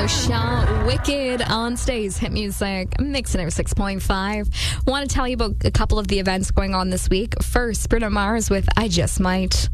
Taylor Shaw, Wicked on Stays Hit Music, Mix 6.5. Want to tell you about a couple of the events going on this week. First, Bruno Mars with I Just Might.